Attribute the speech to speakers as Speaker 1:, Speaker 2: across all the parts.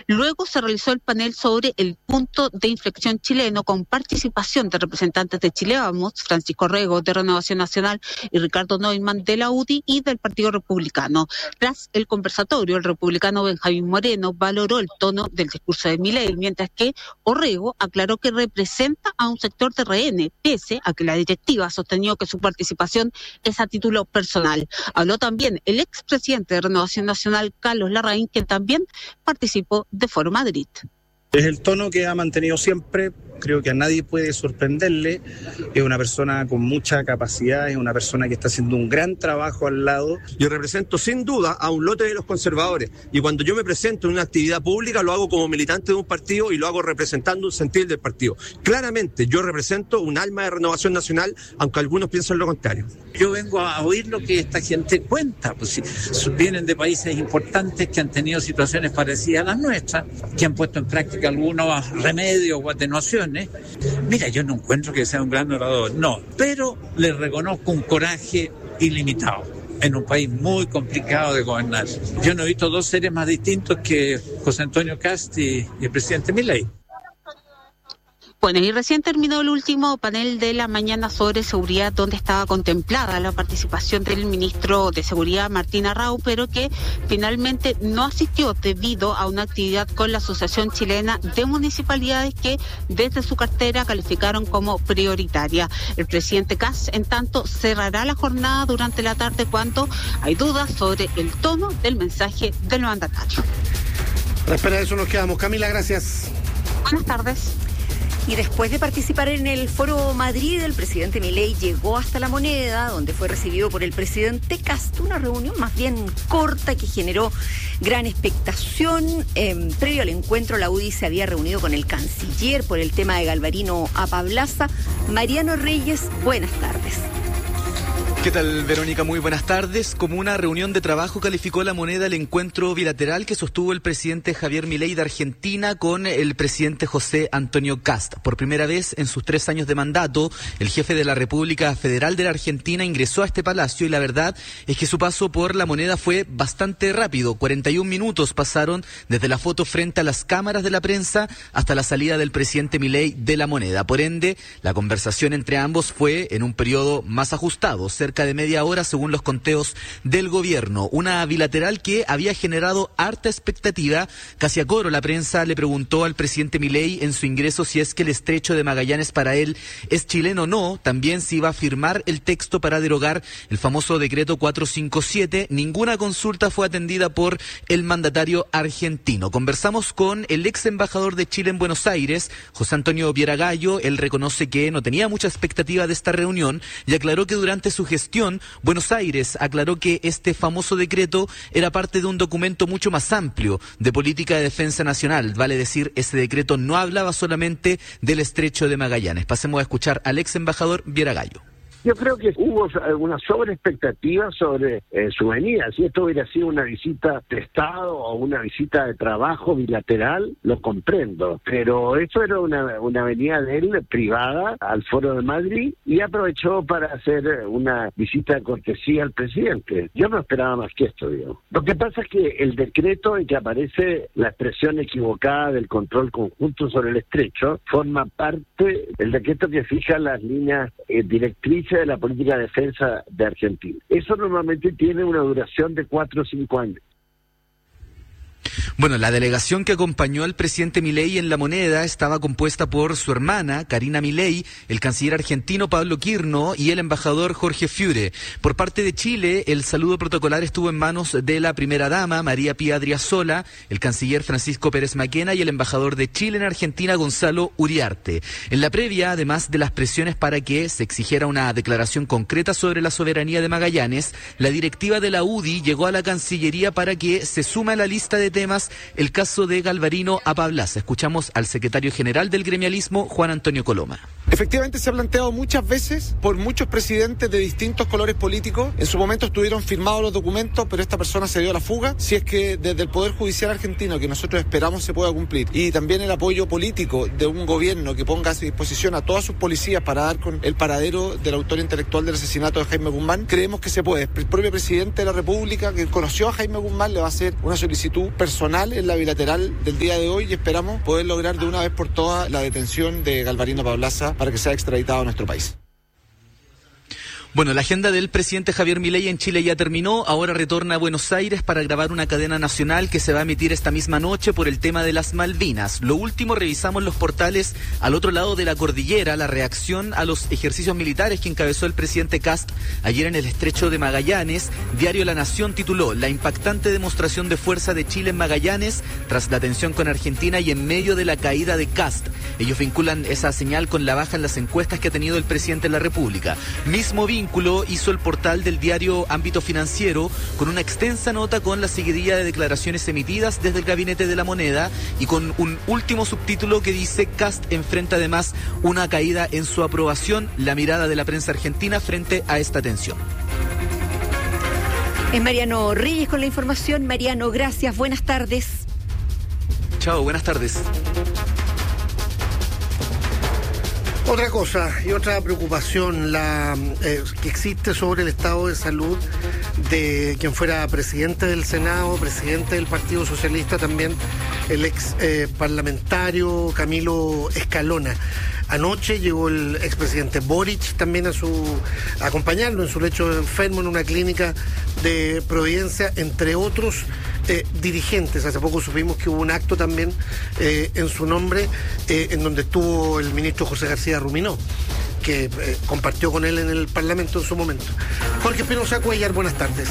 Speaker 1: Luego se realizó el panel sobre el punto de inflexión chileno con participación de representantes de Chile Vamos, Francisco Rego de Renovación Nacional y Ricardo Neumann de la UDI y del Partido Republicano. Tras el conversatorio, el republicano Benjamín Moreno valoró el tono del discurso de Milei, mientras que Orrego aclaró que representa a un sector de RN, pese a que la directiva sostenió que su participación es a título personal. Habló también el expresidente de Renovación Nacional, Carlos Larraín, quien también participó de Foro Madrid.
Speaker 2: Es el tono que ha mantenido siempre, creo que a nadie puede sorprenderle, es una persona con mucha capacidad, es una persona que está haciendo un gran trabajo al lado.
Speaker 3: Yo represento sin duda a un lote de los conservadores y cuando yo me presento en una actividad pública lo hago como militante de un partido y lo hago representando un sentir del partido. Claramente yo represento un alma de Renovación Nacional, aunque algunos piensan lo contrario.
Speaker 4: Yo vengo a oír lo que esta gente cuenta, pues si vienen de países importantes que han tenido situaciones parecidas a las nuestras, que han puesto en práctica algunos remedios o atenuaciones. Mira, yo no encuentro que sea un gran orador, no, pero le reconozco un coraje ilimitado en un país muy complicado de gobernar. Yo no he visto dos seres más distintos que José Antonio Kast y el presidente Milei.
Speaker 1: Bueno, y recién terminó el último panel de la mañana sobre seguridad, donde estaba contemplada la participación del ministro de Seguridad, Martín Arrau, pero que finalmente no asistió debido a una actividad con la Asociación Chilena de Municipalidades que desde su cartera calificaron como prioritaria. El presidente Kast, en tanto, cerrará la jornada durante la tarde cuando hay dudas sobre el tono del mensaje del mandatario.
Speaker 5: A la espera de eso nos quedamos. Camila, gracias.
Speaker 1: Buenas tardes.
Speaker 6: Y después de participar en el Foro Madrid, el presidente Milei llegó hasta La Moneda, donde fue recibido por el presidente Kast, una reunión más bien corta que generó gran expectación. Previo al encuentro, la UDI se había reunido con el canciller por el tema de Galvarino Apablaza. Mariano Reyes, buenas tardes.
Speaker 7: ¿Qué tal, Verónica? Muy buenas tardes. Como una reunión de trabajo calificó La Moneda el encuentro bilateral que sostuvo el presidente Javier Milei de Argentina con el presidente José Antonio Kast. Por primera vez en sus 3 años de mandato, el jefe de la República Federal de la Argentina ingresó a este palacio y la verdad es que su paso por La Moneda fue bastante rápido. 41 minutos pasaron desde la foto frente a las cámaras de la prensa hasta la salida del presidente Milei de La Moneda. Por ende, la conversación entre ambos fue en un periodo más ajustado, cerca de media hora según los conteos del gobierno. Una bilateral que había generado harta expectativa. Casi a coro la prensa le preguntó al presidente Milei en su ingreso si es que el estrecho de Magallanes para él es chileno o no. También si iba a firmar el texto para derogar el famoso decreto 457. Ninguna consulta fue atendida por el mandatario argentino. Conversamos con el ex embajador de Chile en Buenos Aires, José Antonio Vieragallo. Él reconoce que no tenía mucha expectativa de esta reunión y aclaró que durante su gestión Buenos Aires aclaró que este famoso decreto era parte de un documento mucho más amplio de política de defensa nacional. Vale decir, ese decreto no hablaba solamente del estrecho de Magallanes. Pasemos a escuchar al ex embajador Vieragallo.
Speaker 8: Yo creo que hubo una sobreexpectativa sobre su venida. Si esto hubiera sido una visita de Estado o una visita de trabajo bilateral, lo comprendo. Pero eso era una venida de él privada al Foro de Madrid y aprovechó para hacer una visita de cortesía al presidente. Yo no esperaba más que esto, digo. Lo que pasa es que el decreto en que aparece la expresión equivocada del control conjunto sobre el estrecho forma parte del decreto que fija las líneas directrices de la política de defensa de Argentina. Eso normalmente tiene una duración de 4 o 5 años.
Speaker 7: Bueno, la delegación que acompañó al presidente Milei en La Moneda estaba compuesta por su hermana, Karina Milei, el canciller argentino Pablo Quirno y el embajador Jorge Fiure. Por parte de Chile, el saludo protocolar estuvo en manos de la primera dama, María Pía Adriasola, el canciller Francisco Pérez Maquena y el embajador de Chile en Argentina, Gonzalo Uriarte. En la previa, además de las presiones para que se exigiera una declaración concreta sobre la soberanía de Magallanes, la directiva de la UDI llegó a la Cancillería para que se sume a la lista de temas el caso de Galvarino Apablaza. Escuchamos al secretario general del gremialismo, Juan Antonio Coloma.
Speaker 9: Efectivamente se ha planteado muchas veces por muchos presidentes de distintos colores políticos. En su momento estuvieron firmados los documentos, pero esta persona se dio a la fuga. Si es que desde el Poder Judicial argentino, que nosotros esperamos se pueda cumplir, y también el apoyo político de un gobierno que ponga a su disposición a todas sus policías para dar con el paradero del autor intelectual del asesinato de Jaime Guzmán, creemos que se puede. El propio presidente de la República, que conoció a Jaime Guzmán, le va a hacer una solicitud personal en la bilateral del día de hoy y esperamos poder lograr de una vez por todas la detención de Galvarino Paulaza para que sea extraditado a nuestro país.
Speaker 7: Bueno, la agenda del presidente Javier Milei en Chile ya terminó, ahora retorna a Buenos Aires para grabar una cadena nacional que se va a emitir esta misma noche por el tema de las Malvinas. Lo último, revisamos los portales al otro lado de la cordillera, la reacción a los ejercicios militares que encabezó el presidente Kast ayer en el estrecho de Magallanes. Diario La Nación tituló: la impactante demostración de fuerza de Chile en Magallanes tras la tensión con Argentina y en medio de la caída de Kast. Ellos vinculan esa señal con la baja en las encuestas que ha tenido el presidente de la República. Mismo vínculo hizo el portal del diario Ámbito Financiero con una extensa nota con la seguidilla de declaraciones emitidas desde el gabinete de la moneda y con un último subtítulo que dice: Kast enfrenta además una caída en su aprobación, la mirada de la prensa argentina frente a esta tensión.
Speaker 6: Es Mariano Reyes con la información. Mariano, gracias, buenas tardes.
Speaker 7: Chao, buenas tardes.
Speaker 5: Otra cosa y otra preocupación que existe sobre el estado de salud de quien fuera presidente del Senado, presidente del Partido Socialista, también el ex parlamentario Camilo Escalona. Anoche llegó el expresidente Boric también a acompañarlo en su lecho de enfermo en una clínica de Providencia, entre otros dirigentes. Hace poco supimos que hubo un acto también en su nombre, en donde estuvo el ministro José García Ruminó, que compartió con él en el Parlamento en su momento. Jorge Espinosa Cuellar, buenas tardes.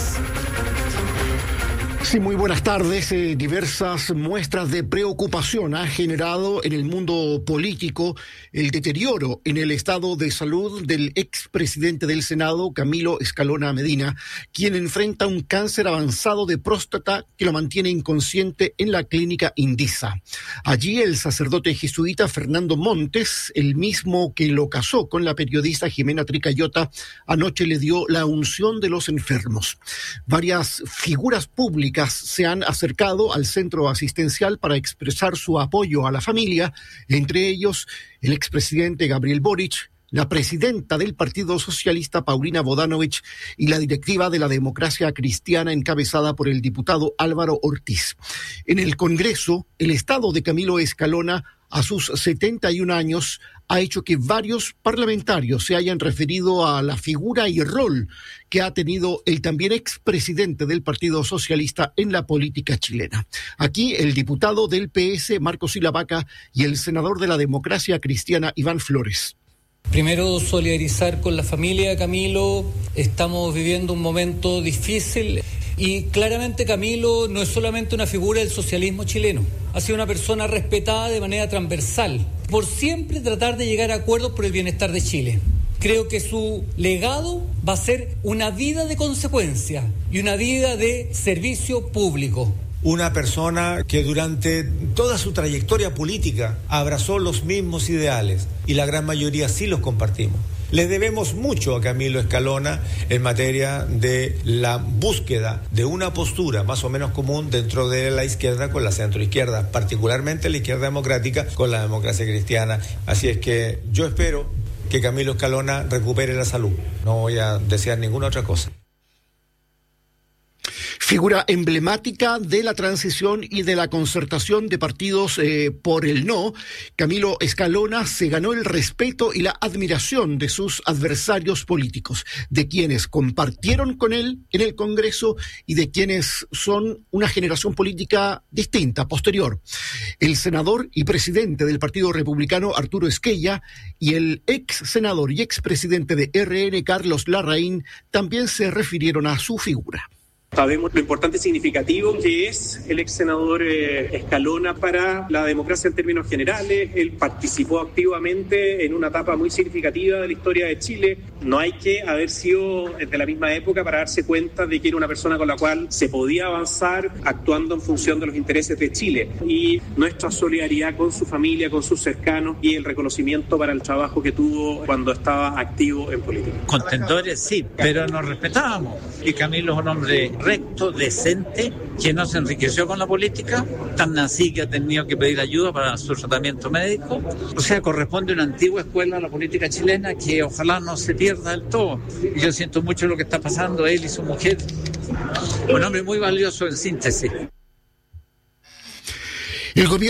Speaker 10: Sí, muy buenas tardes. Diversas muestras de preocupación ha generado en el mundo político el deterioro en el estado de salud del expresidente del Senado, Camilo Escalona Medina, quien enfrenta un cáncer avanzado de próstata que lo mantiene inconsciente en la clínica Indisa. Allí el sacerdote jesuita Fernando Montes, el mismo que lo casó con la periodista Jimena Tricayota, anoche le dio la unción de los enfermos. Varias figuras públicas se han acercado al centro asistencial para expresar su apoyo a la familia, entre ellos el expresidente Gabriel Boric, la presidenta del Partido Socialista Paulina Bodanovich y la directiva de la Democracia Cristiana encabezada por el diputado Álvaro Ortiz. En el Congreso, el estado de Camilo Escalona a sus 71 años ha hecho que varios parlamentarios se hayan referido a la figura y rol que ha tenido el también expresidente del Partido Socialista en la política chilena. Aquí el diputado del PS, Marcos Silavaca, y el senador de la Democracia Cristiana, Iván Flores.
Speaker 11: Primero, solidarizar con la familia de Camilo. Estamos viviendo un momento difícil y claramente Camilo no es solamente una figura del socialismo chileno. Ha sido una persona respetada de manera transversal, por siempre tratar de llegar a acuerdos por el bienestar de Chile. Creo que su legado va a ser una vida de consecuencia y una vida de servicio público.
Speaker 12: Una persona que durante toda su trayectoria política abrazó los mismos ideales y la gran mayoría sí los compartimos. Le debemos mucho a Camilo Escalona en materia de la búsqueda de una postura más o menos común dentro de la izquierda con la centroizquierda, particularmente la izquierda democrática con la democracia cristiana. Así es que yo espero que Camilo Escalona recupere la salud. No voy a desear ninguna otra cosa.
Speaker 10: Figura emblemática de la transición y de la concertación de partidos por el no, Camilo Escalona se ganó el respeto y la admiración de sus adversarios políticos, de quienes compartieron con él en el Congreso y de quienes son una generación política distinta, posterior. El senador y presidente del Partido Republicano, Arturo Esquella, y el ex senador y expresidente de RN, Carlos Larraín, también se refirieron a su figura.
Speaker 13: Sabemos lo importante y significativo que es el ex senador Escalona para la democracia en términos generales. Él participó activamente en una etapa muy significativa de la historia de Chile. No hay que haber sido de la misma época para darse cuenta de que era una persona con la cual se podía avanzar actuando en función de los intereses de Chile. Y nuestra solidaridad con su familia, con sus cercanos y el reconocimiento para el trabajo que tuvo cuando estaba activo en política.
Speaker 4: Contendores sí, pero nos respetábamos. Y Camilo es un hombre recto, decente, que no se enriqueció con la política, tan así que ha tenido que pedir ayuda para su tratamiento médico. O sea, corresponde a una antigua escuela de la política chilena que ojalá no se pierda del todo. Y yo siento mucho lo que está pasando él y su mujer. Un hombre muy valioso en síntesis.
Speaker 10: El gobierno